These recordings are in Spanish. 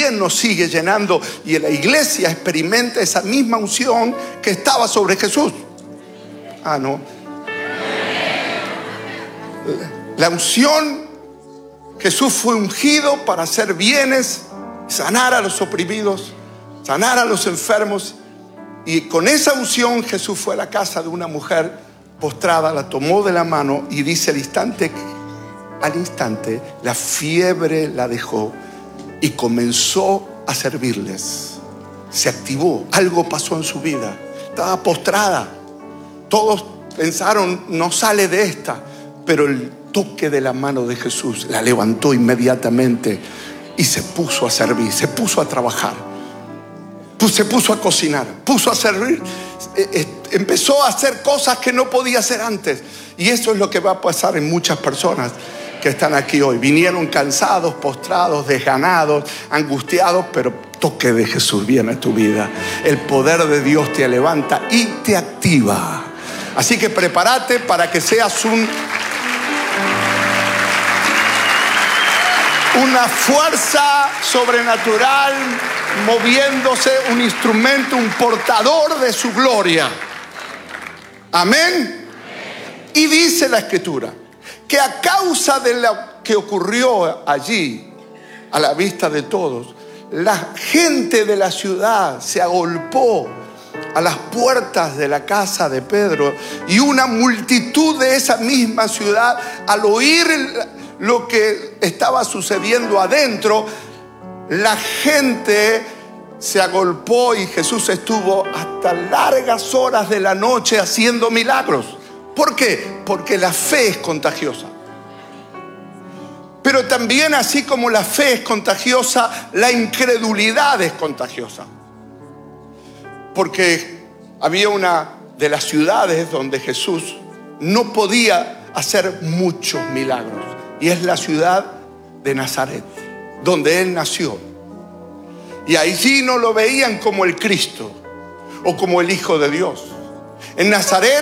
también nos sigue llenando, y la iglesia experimenta esa misma unción que estaba sobre Jesús. No. La unción, Jesús fue ungido para hacer bienes, sanar a los oprimidos, sanar a los enfermos. Y con esa unción Jesús fue a la casa de una mujer postrada, la tomó de la mano y dice al instante la fiebre la dejó y comenzó a servirles. Se activó, algo pasó en su vida. Estaba postrada. Todos pensaron, no sale de esta, pero el toque de la mano de Jesús la levantó inmediatamente y se puso a servir, se puso a trabajar, se puso a cocinar, puso a servir, empezó a hacer cosas que no podía hacer antes. Y eso es lo que va a pasar en muchas personas que están aquí hoy. Vinieron cansados, postrados, desganados, angustiados, pero toque de Jesús viene a tu vida. El poder de Dios te levanta y te activa. Así que prepárate para que seas una fuerza sobrenatural moviéndose, un instrumento, un portador de su gloria. Amén. Y dice la Escritura que a causa de lo que ocurrió allí, a la vista de todos, la gente de la ciudad se agolpó a las puertas de la casa de Pedro, y una multitud de esa misma ciudad, al oír lo que estaba sucediendo adentro, la gente se agolpó y Jesús estuvo hasta largas horas de la noche haciendo milagros. ¿Por qué? Porque la fe es contagiosa. Pero también, así como la fe es contagiosa, la incredulidad es contagiosa. Porque había una de las ciudades donde Jesús no podía hacer muchos milagros, y es la ciudad de Nazaret, donde Él nació. Y allí no lo veían como el Cristo o como el Hijo de Dios. En Nazaret,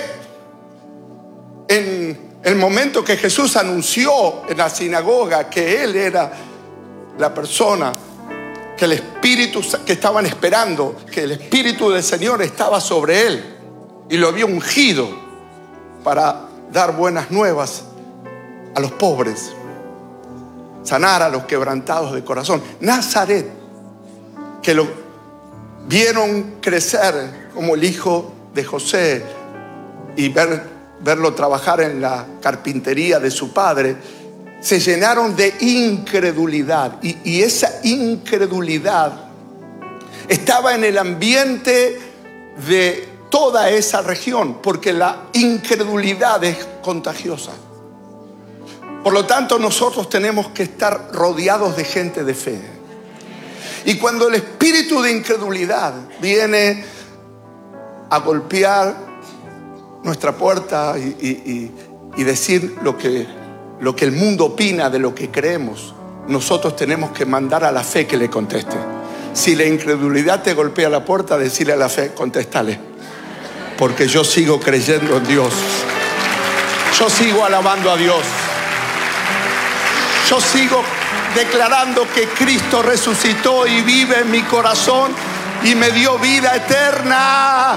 en el momento que Jesús anunció en la sinagoga que Él era la persona que el Espíritu, que estaban esperando, que el Espíritu del Señor estaba sobre Él y lo había ungido para dar buenas nuevas a los pobres, sanar a los quebrantados de corazón. Nazaret, que lo vieron crecer como el hijo de José y verlo trabajar en la carpintería de su padre, se llenaron de incredulidad. Y esa incredulidad estaba en el ambiente de toda esa región, porque la incredulidad es contagiosa. Por lo tanto, nosotros tenemos que estar rodeados de gente de fe. Y cuando el espíritu de incredulidad viene a golpear nuestra puerta y decir lo que el mundo opina de lo que creemos, nosotros tenemos que mandar a la fe que le conteste. Si la incredulidad te golpea la puerta, decirle a la fe, contéstale, porque yo sigo creyendo en Dios, yo sigo alabando a Dios, yo sigo declarando que Cristo resucitó y vive en mi corazón y me dio vida eterna,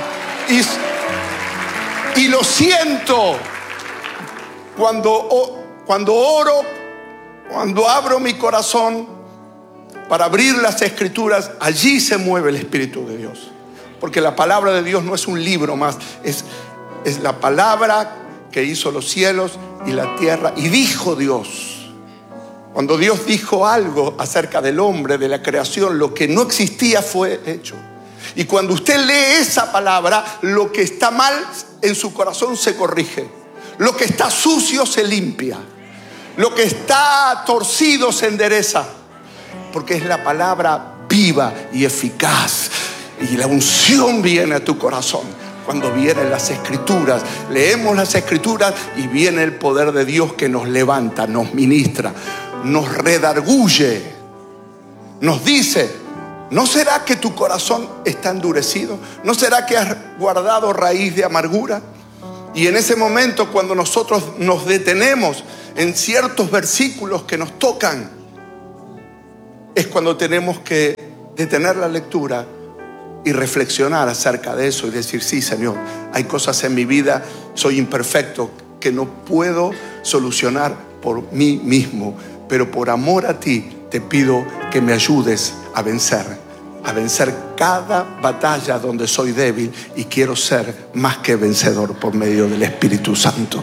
y lo siento cuando oro, cuando abro mi corazón para abrir las Escrituras. Allí se mueve el Espíritu de Dios, porque la palabra de Dios no es un libro más, es la palabra que hizo los cielos y la tierra. Y dijo Dios, cuando Dios dijo algo acerca del hombre, de la creación, lo que no existía fue hecho. Y cuando usted lee esa palabra, lo que está mal en su corazón se corrige, lo que está sucio se limpia, lo que está torcido se endereza, porque es la palabra viva y eficaz. Y la unción viene a tu corazón cuando vienen las Escrituras. Leemos las Escrituras y viene el poder de Dios que nos levanta, nos ministra, nos redarguye, nos dice: ¿no será que tu corazón está endurecido? ¿No será que has guardado raíz de amargura? Y en ese momento, cuando nosotros nos detenemos en ciertos versículos que nos tocan, es cuando tenemos que detener la lectura y reflexionar acerca de eso y decir: sí, Señor, hay cosas en mi vida, soy imperfecto, que no puedo solucionar por mí mismo, pero por amor a ti te pido que me ayudes a vencer cada batalla donde soy débil, y quiero ser más que vencedor por medio del Espíritu Santo.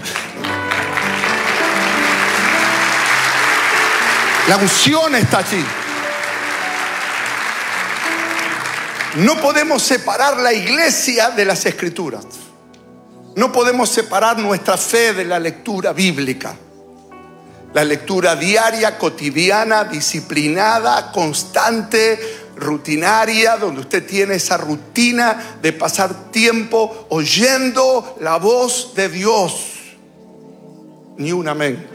La unción está allí. No podemos separar la iglesia de las Escrituras. No podemos separar nuestra fe de la lectura bíblica. La lectura diaria, cotidiana, disciplinada, constante, rutinaria, donde usted tiene esa rutina de pasar tiempo oyendo la voz de Dios. Ni un amén.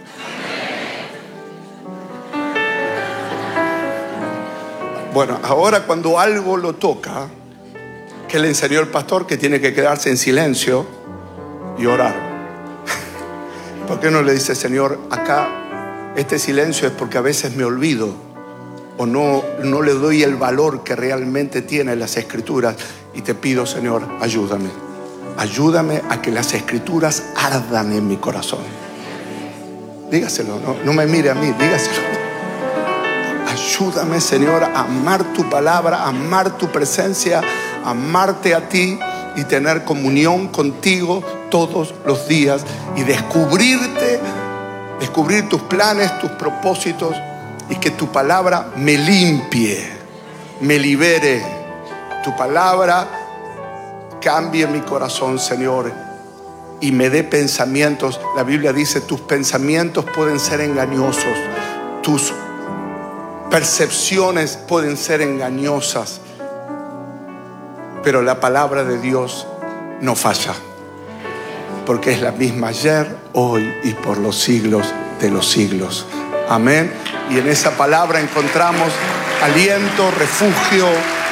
Bueno, ahora cuando algo lo toca, que le enseñó el pastor que tiene que quedarse en silencio y orar. ¿Por qué no le dice: Señor, acá este silencio es porque a veces me olvido o no le doy el valor que realmente tiene las Escrituras, y te pido, Señor, ayúdame a que las Escrituras ardan en mi corazón? Dígaselo, no me mire a mí, dígaselo. Ayúdame, Señor, a amar tu palabra, a amar tu presencia, a amarte a ti y tener comunión contigo todos los días, y descubrir tus planes, tus propósitos, y que tu palabra me limpie, me libere. Tu palabra cambie mi corazón, Señor, y me dé pensamientos. La Biblia dice: tus pensamientos pueden ser engañosos, tus percepciones pueden ser engañosas, pero la palabra de Dios no falla, porque es la misma ayer, hoy y por los siglos de los siglos. Amén. Y en esa palabra encontramos aliento, refugio.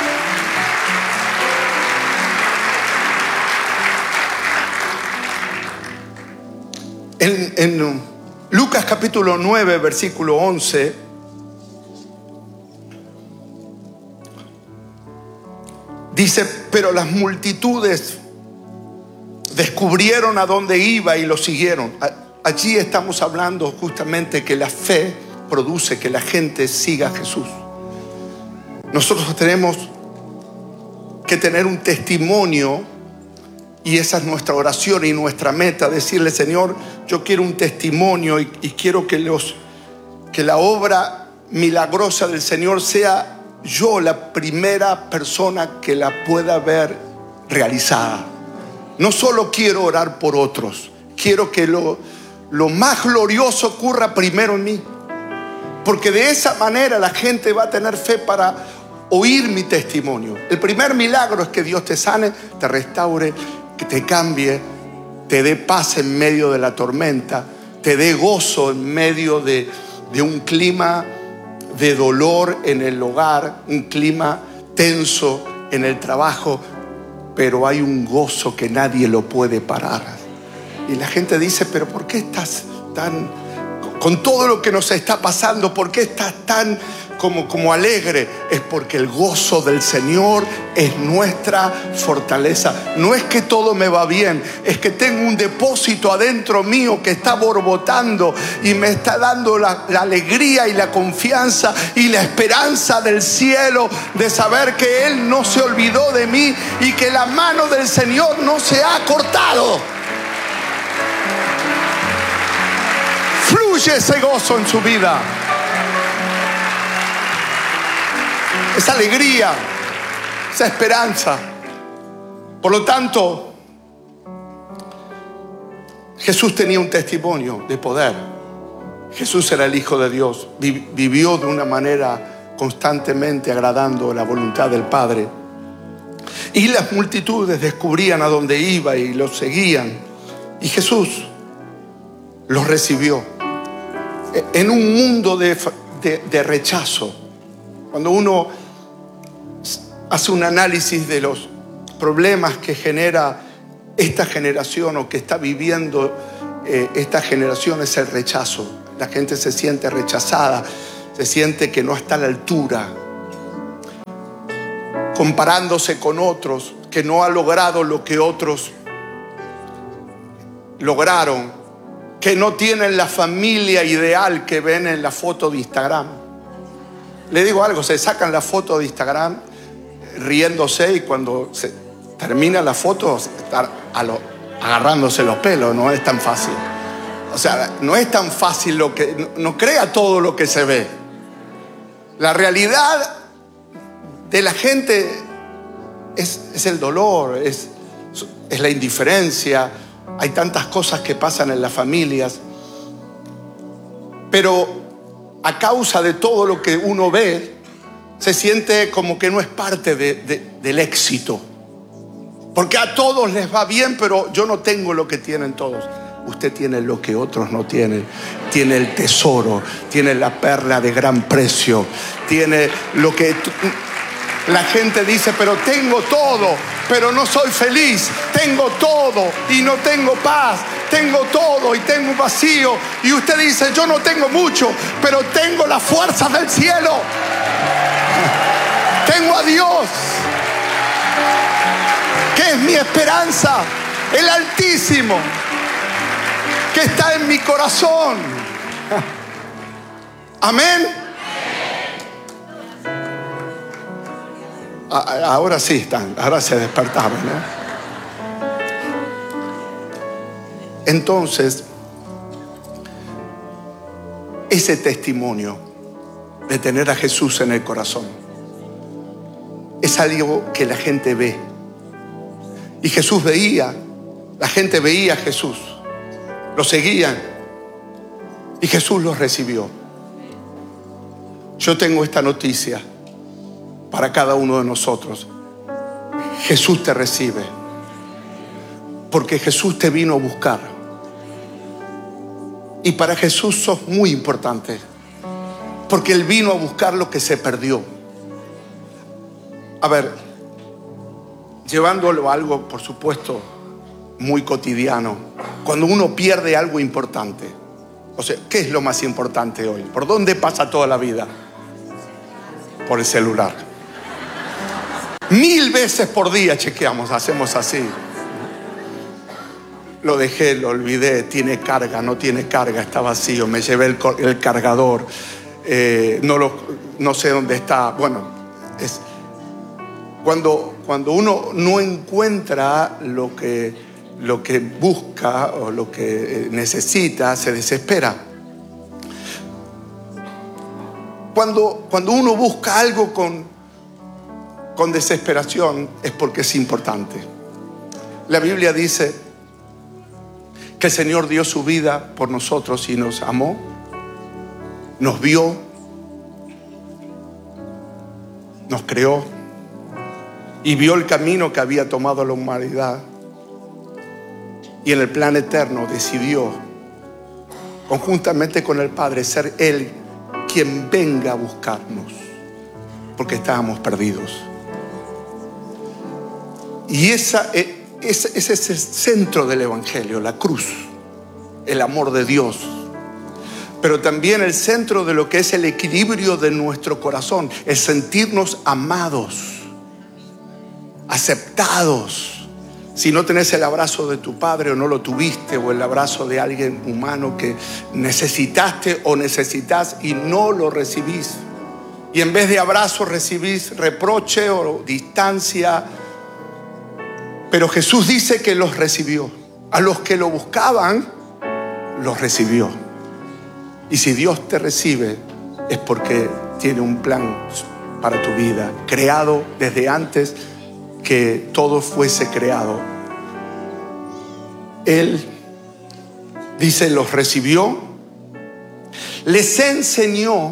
En Lucas capítulo 9, versículo 11, dice: pero las multitudes descubrieron a dónde iba y lo siguieron. Allí estamos hablando justamente que la fe produce que la gente siga a Jesús. Nosotros tenemos que tener un testimonio, y esa es nuestra oración y nuestra meta: decirle: Señor, yo quiero un testimonio, y quiero que la obra milagrosa del Señor sea yo la primera persona que la pueda ver realizada. No solo quiero orar por otros, quiero que lo más glorioso ocurra primero en mí, porque de esa manera la gente va a tener fe para oír mi testimonio. El primer milagro es que Dios te sane, te restaure, que te cambie, te dé paz en medio de la tormenta, te dé gozo en medio de un clima de dolor en el hogar, un clima tenso en el trabajo, pero hay un gozo que nadie lo puede parar. Y la gente dice: pero ¿por qué estás tan, con todo lo que nos está pasando, por qué estás tan como alegre? Es porque el gozo del Señor es nuestra fortaleza. No es que todo me va bien, es que tengo un depósito adentro mío que está borbotando y me está dando la alegría y la confianza y la esperanza del cielo de saber que Él no se olvidó de mí y que la mano del Señor no se ha cortado. Fluye ese gozo en su vida, esa alegría, esa esperanza. Por lo tanto, Jesús tenía un testimonio de poder. Jesús era el Hijo de Dios, vivió de una manera constantemente agradando la voluntad del Padre. Y las multitudes descubrían a dónde iba y lo seguían. Y Jesús los recibió. En un mundo de rechazo, cuando uno hace un análisis de los problemas que genera esta generación o que está viviendo esta generación, es el rechazo. La gente se siente rechazada, se siente que no está a la altura. comparándose con otros, que no ha logrado lo que otros lograron, que no tienen la familia ideal que ven en la foto de Instagram. Le digo algo, se sacan la foto de Instagram riéndose y cuando se termina la foto están agarrándose los pelos. No es tan fácil. O sea, no es tan fácil no crea todo lo que se ve. La realidad de la gente es el dolor, es la indiferencia. Hay tantas cosas que pasan en las familias. Pero a causa de todo lo que uno ve, se siente como que no es parte del éxito. Porque a todos les va bien, pero yo no tengo lo que tienen todos. Usted tiene lo que otros no tienen. Tiene el tesoro, tiene la perla de gran precio, tiene lo que la gente dice, pero tengo todo, pero no soy feliz. Tengo todo y no tengo paz. Tengo todo y tengo un vacío. Y usted dice, yo no tengo mucho, pero tengo las fuerzas del cielo. Tengo a Dios, que es mi esperanza, el Altísimo, que está en mi corazón. Amén. Ahora sí están, ahora se despertaron, ¿no? Entonces, ese testimonio de tener a Jesús en el corazón es algo que la gente ve. Y Jesús veía, la gente veía a Jesús, lo seguían y Jesús los recibió. Yo tengo esta noticia para cada uno de nosotros. Jesús te recibe, porque Jesús te vino a buscar. Y para Jesús sos muy importante, porque Él vino a buscar lo que se perdió. A ver, llevándolo a algo, por supuesto, muy cotidiano. Cuando uno pierde algo importante, o sea, ¿qué es lo más importante hoy? ¿Por dónde pasa toda la vida? Por el celular. 1000 veces por día chequeamos, hacemos así. Lo dejé, lo olvidé, tiene carga, no tiene carga, está vacío, me llevé el cargador, no sé dónde está. Bueno, es cuando uno no encuentra lo que busca o lo que necesita, se desespera. Cuando uno busca algo con desesperación, es porque es importante. La Biblia dice que el Señor dio su vida por nosotros y nos amó, nos vio, nos creó y vio el camino que había tomado la humanidad, y en el plan eterno decidió, conjuntamente con el Padre, ser Él quien venga a buscarnos, porque estábamos perdidos. Y ese es el centro del Evangelio, la cruz, el amor de Dios, pero también el centro de lo que es el equilibrio de nuestro corazón, el sentirnos amados, aceptados. Si no tenés el abrazo de tu padre o no lo tuviste, o el abrazo de alguien humano que necesitaste o necesitas y no lo recibís, y en vez de abrazo recibís reproche o distancia. Pero Jesús dice que los recibió. A los que lo buscaban, los recibió. Y si Dios te recibe, es porque tiene un plan para tu vida, creado desde antes que todo fuese creado. Él, dice, los recibió, les enseñó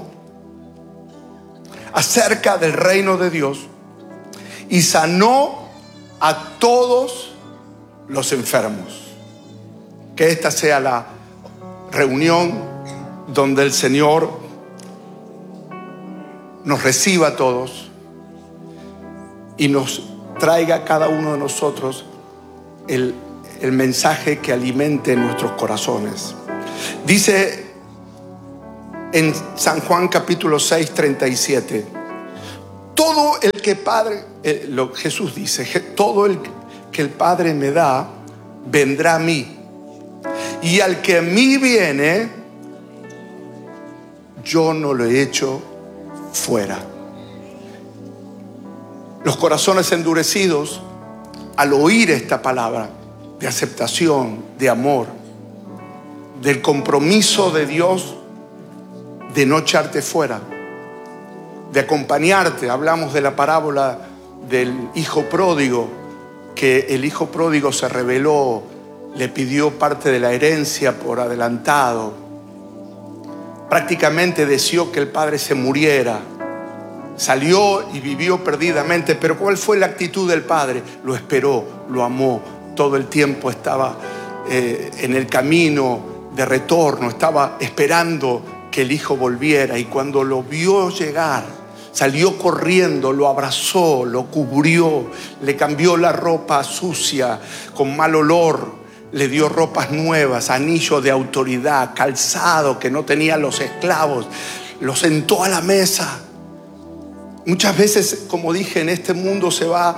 acerca del reino de Dios y sanó a todos los enfermos. Que esta sea la reunión donde el Señor nos reciba a todos y nos traiga a cada uno de nosotros el mensaje que alimente nuestros corazones. Dice en San Juan capítulo 6, 37: todo el que Padre, Jesús dice, todo el que el Padre me da, vendrá a mí. Y al que a mí viene, yo no lo he hecho fuera. Los corazones endurecidos, al oír esta palabra de aceptación, de amor, del compromiso de Dios de no echarte fuera, de acompañarte. Hablamos de la parábola del hijo pródigo, que el hijo pródigo se rebeló, le pidió parte de la herencia por adelantado, prácticamente deseó que el padre se muriera, salió y vivió perdidamente. Pero ¿cuál fue la actitud del padre? Lo esperó, lo amó, todo el tiempo estaba en el camino de retorno, estaba esperando que el hijo volviera, y cuando lo vio llegar, salió corriendo, lo abrazó, lo cubrió, le cambió la ropa sucia con mal olor, le dio ropas nuevas, anillo de autoridad, calzado que no tenían los esclavos, lo sentó a la mesa. Muchas veces, como dije, en este mundo se va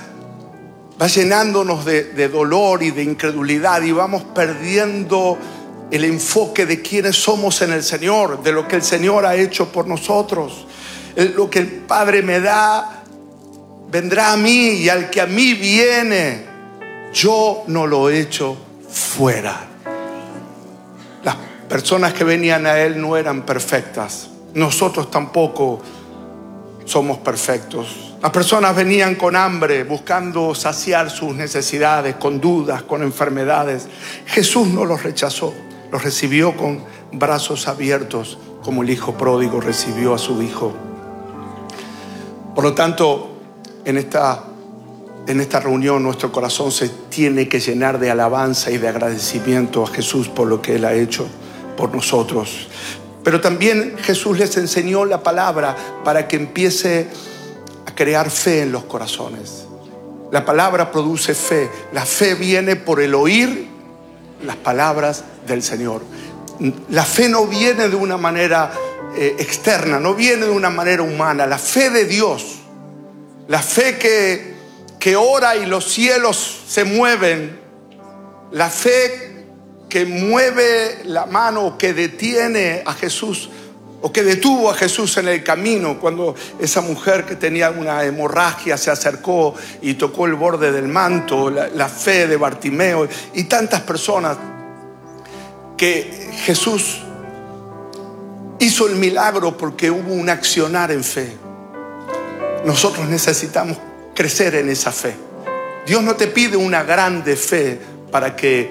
llenándonos de dolor y de incredulidad, y vamos perdiendo el enfoque de quiénes somos en el Señor, de lo que el Señor ha hecho por nosotros. Lo que el Padre me da, vendrá a mí, y al que a mí viene, yo no lo echo fuera. Las personas que venían a Él no eran perfectas. Nosotros tampoco somos perfectos. Las personas venían con hambre, buscando saciar sus necesidades, con dudas, con enfermedades. Jesús no los rechazó, los recibió con brazos abiertos, como el hijo pródigo recibió a su hijo. Por lo tanto, en esta reunión nuestro corazón se tiene que llenar de alabanza y de agradecimiento a Jesús por lo que Él ha hecho por nosotros. Pero también Jesús les enseñó la palabra para que empiece a crear fe en los corazones. La palabra produce fe. La fe viene por el oír las palabras del Señor. La fe no viene de una manera externa, no viene de una manera humana. La fe de Dios, la fe que ora y los cielos se mueven, la fe que mueve la mano, que detiene a Jesús, o que detuvo a Jesús en el camino cuando esa mujer que tenía una hemorragia se acercó y tocó el borde del manto. La fe de Bartimeo y tantas personas que Jesús hizo el milagro porque hubo un accionar en fe. Nosotros necesitamos crecer en esa fe. Dios no te pide una grande fe para que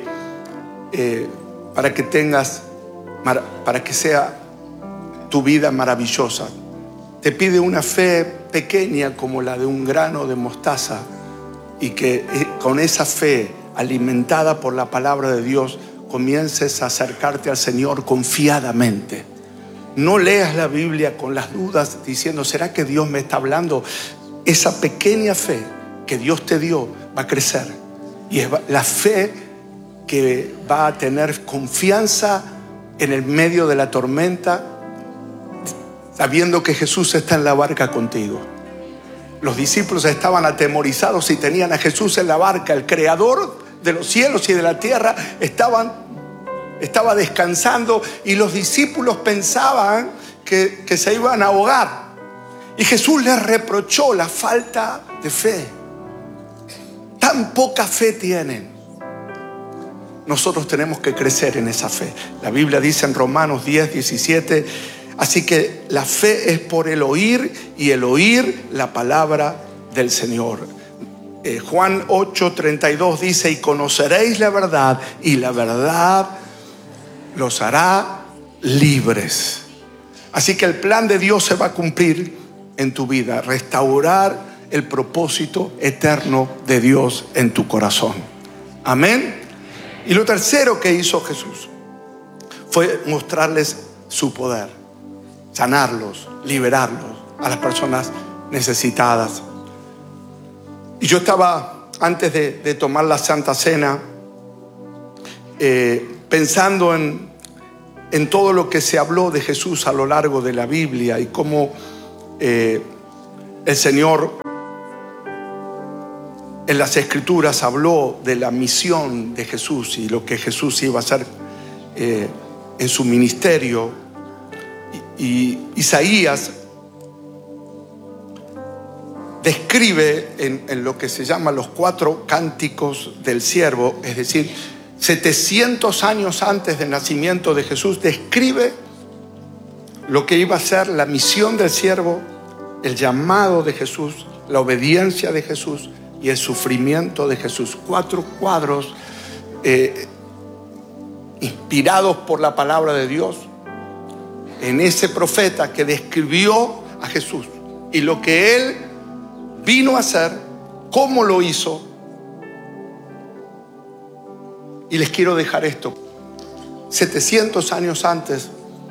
sea tu vida maravillosa. Te pide una fe pequeña como la de un grano de mostaza, y que con esa fe alimentada por la palabra de Dios comiences a acercarte al Señor confiadamente. No leas la Biblia con las dudas diciendo, ¿será que Dios me está hablando? Esa pequeña fe que Dios te dio va a crecer, y es la fe que va a tener confianza en el medio de la tormenta, sabiendo que Jesús está en la barca contigo. Los discípulos estaban atemorizados y tenían a Jesús en la barca. El creador de los cielos y de la tierra estaba descansando, y los discípulos pensaban que se iban a ahogar. Y Jesús les reprochó la falta de fe. Tan poca fe tienen. Nosotros tenemos que crecer en esa fe. La Biblia dice en Romanos 10:17, así que la fe es por el oír, y el oír la palabra del Señor. Juan 8:32 dice, y conoceréis la verdad, y la verdad los hará libres. Así que el plan de Dios se va a cumplir en tu vida, restaurar el propósito eterno de Dios en tu corazón. Amén. Y lo tercero que hizo Jesús fue mostrarles su poder, sanarlos, liberarlos a las personas necesitadas. Y yo estaba, antes de tomar la Santa Cena, pensando en todo lo que se habló de Jesús a lo largo de la Biblia, y cómo El Señor en las Escrituras habló de la misión de Jesús y lo que Jesús iba a hacer en su ministerio. Y Isaías describe en lo que se llama los 4 cánticos del siervo, es decir, 700 años antes del nacimiento de Jesús, describe lo que iba a ser la misión del siervo, el llamado de Jesús, la obediencia de Jesús y el sufrimiento de Jesús. 4 cuadros inspirados por la palabra de Dios en ese profeta que describió a Jesús y lo que Él vino a hacer, cómo lo hizo. Y les quiero dejar esto. 700 años antes,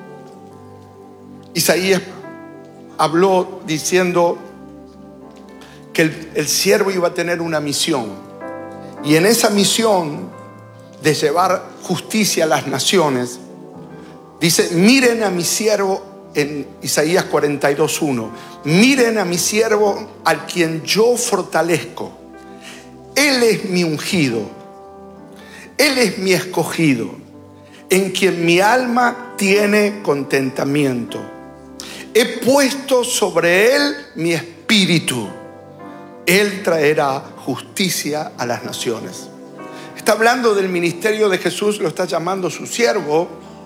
Isaías habló diciendo que el siervo iba a tener una misión. Y en esa misión de llevar justicia a las naciones, dice: miren a mi siervo, en Isaías 42:1, miren a mi siervo al quien yo fortalezco. Él es mi ungido, Él es mi escogido, en quien mi alma tiene contentamiento. He puesto sobre Él mi espíritu. Él traerá justicia a las naciones. Está hablando del ministerio de Jesús, lo está llamando su siervo,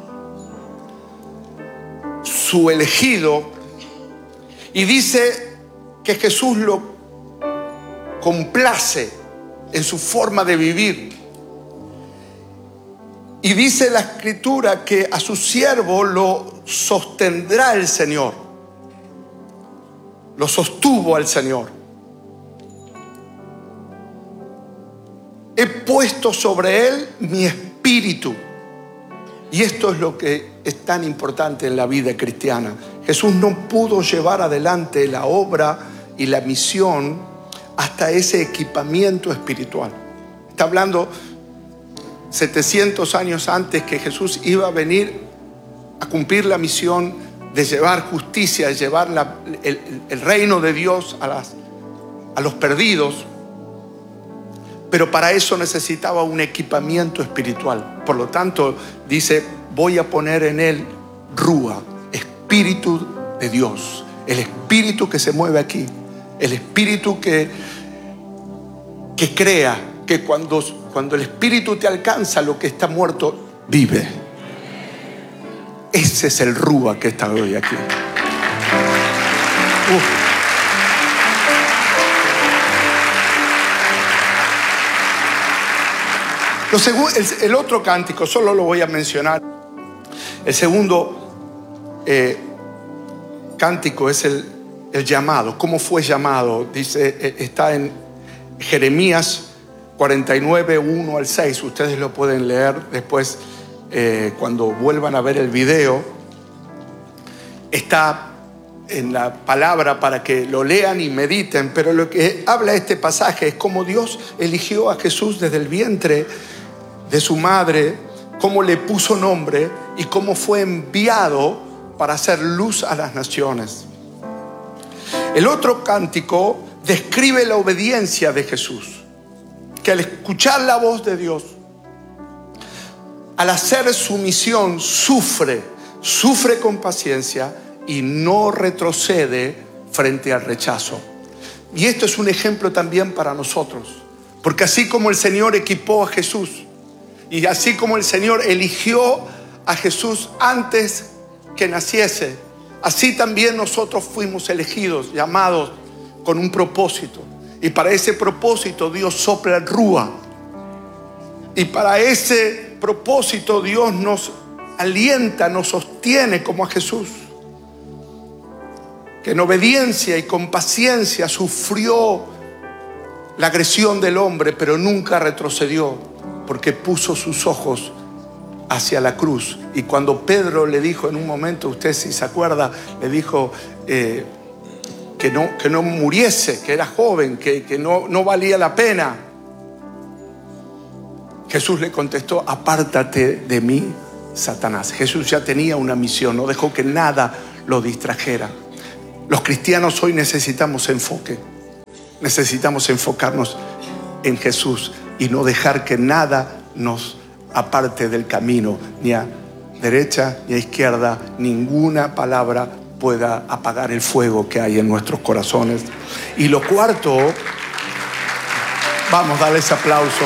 su elegido, y dice que Jesús lo complace en su forma de vivir. Y dice la Escritura que a su siervo lo sostendrá el Señor. Lo sostuvo al Señor. He puesto sobre él mi espíritu. Y esto es lo que es tan importante en la vida cristiana. Jesús no pudo llevar adelante la obra y la misión hasta ese equipamiento espiritual. Está hablando 700 años antes que Jesús iba a venir a cumplir la misión de llevar justicia, de llevar el reino de Dios a los perdidos. Pero para eso necesitaba un equipamiento espiritual. Por lo tanto, dice: voy a poner en él Rúa, Espíritu de Dios. El Espíritu que se mueve aquí. El Espíritu que crea que cuando el Espíritu te alcanza, lo que está muerto vive. Ese es el Rúa que está hoy aquí. El otro cántico, solo lo voy a mencionar. El segundo cántico es el llamado. ¿Cómo fue llamado? Dice, está en Jeremías 49, 1 al 6. Ustedes lo pueden leer después cuando vuelvan a ver el video. Está en la palabra para que lo lean y mediten. Pero lo que habla este pasaje es cómo Dios eligió a Jesús desde el vientre de su madre, cómo le puso nombre y cómo fue enviado para hacer luz a las naciones. El otro cántico describe la obediencia de Jesús, que al escuchar la voz de Dios, al hacer su misión, sufre con paciencia y no retrocede frente al rechazo. Y esto es un ejemplo también para nosotros, porque así como el Señor equipó a Jesús, y así como el Señor eligió a Jesús antes que naciese, así también nosotros fuimos elegidos, llamados con un propósito. Y para ese propósito Dios sopla el Rúa. Y para ese propósito Dios nos alienta, nos sostiene como a Jesús, que en obediencia y con paciencia sufrió la agresión del hombre, pero nunca retrocedió, porque puso sus ojos hacia la cruz. Y cuando Pedro le dijo en un momento, usted si se acuerda, le dijo que no muriese, que era joven, que no valía la pena, Jesús le contestó: apártate de mí, Satanás. Jesús ya tenía una misión, no dejó que nada lo distrajera. Los cristianos hoy necesitamos enfoque. Necesitamos enfocarnos en Jesús y no dejar que nada nos aparte del camino, ni a derecha ni a izquierda. Ninguna palabra pueda apagar el fuego que hay en nuestros corazones. Y lo cuarto, vamos, dale ese aplauso.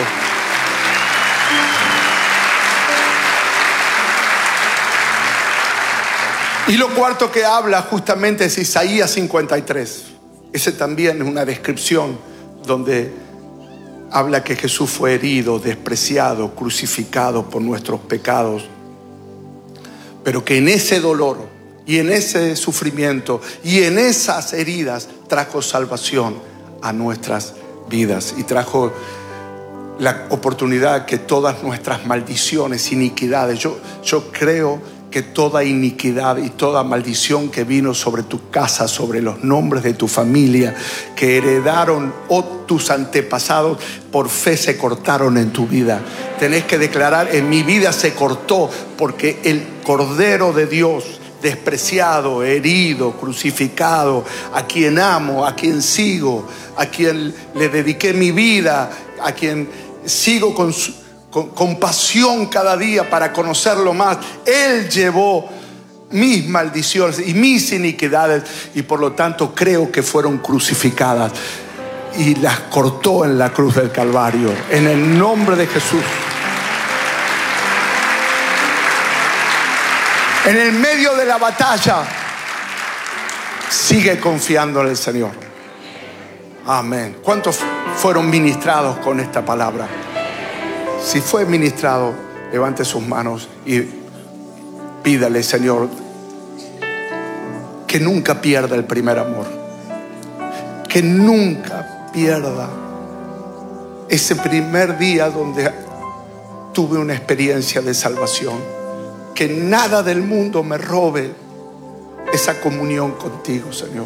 Y lo cuarto que habla justamente es Isaías 53. Ese también es una descripción donde habla que Jesús fue herido, despreciado, crucificado por nuestros pecados, pero que en ese dolor y en ese sufrimiento y en esas heridas trajo salvación a nuestras vidas y trajo la oportunidad que todas nuestras maldiciones, iniquidades, yo creo que toda iniquidad y toda maldición que vino sobre tu casa, sobre los nombres de tu familia, que heredaron tus antepasados, por fe se cortaron en tu vida. Tenés que declarar: en mi vida se cortó, porque el Cordero de Dios, despreciado, herido, crucificado, a quien amo, a quien sigo, a quien le dediqué mi vida, a quien sigo con pasión cada día para conocerlo más. Él llevó mis maldiciones y mis iniquidades, y por lo tanto creo que fueron crucificadas y las cortó en la cruz del Calvario, en el nombre de Jesús. En el medio de la batalla, sigue confiando en el Señor. Amén. ¿Cuántos fueron ministrados con esta palabra? Si fue ministrado, levante sus manos y pídale: Señor, que nunca pierda el primer amor, que nunca pierda ese primer día donde tuve una experiencia de salvación, que nada del mundo me robe esa comunión contigo, Señor.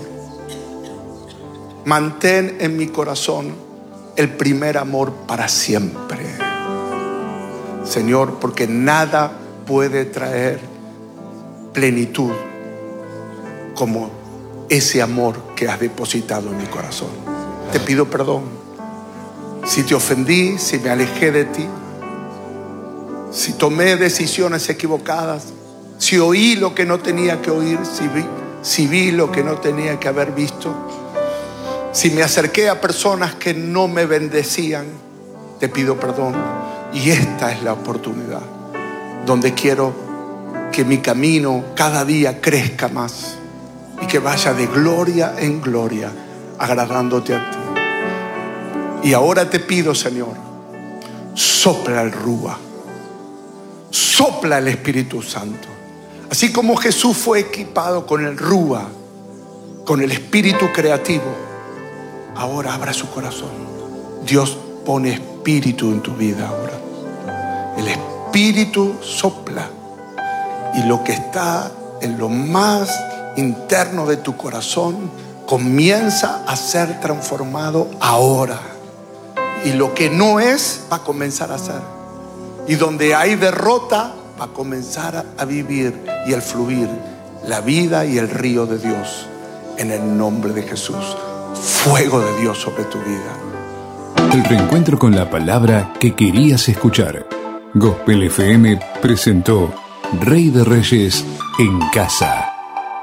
Mantén en mi corazón el primer amor para siempre, Señor, porque nada puede traer plenitud como ese amor que has depositado en mi corazón. Te pido perdón si te ofendí, si me alejé de ti, si tomé decisiones equivocadas, si oí lo que no tenía que oír, si vi lo que no tenía que haber visto, si me acerqué a personas que no me bendecían. Te pido perdón. Y esta es la oportunidad donde quiero que mi camino cada día crezca más y que vaya de gloria en gloria, agradándote a ti. Y ahora te pido, Señor, sopla el Rúa, sopla el Espíritu Santo. Así como Jesús fue equipado con el Rúa, con el espíritu creativo, ahora abra su corazón. Dios pone espíritu en tu vida ahora. El Espíritu sopla, y lo que está en lo más interno de tu corazón comienza a ser transformado ahora, y lo que no es va a comenzar a ser, y donde hay derrota va a comenzar a vivir y al fluir la vida y el río de Dios, en el nombre de Jesús. Fuego de Dios sobre tu vida. El reencuentro con la palabra que querías escuchar. Gospel FM presentó Rey de Reyes en Casa.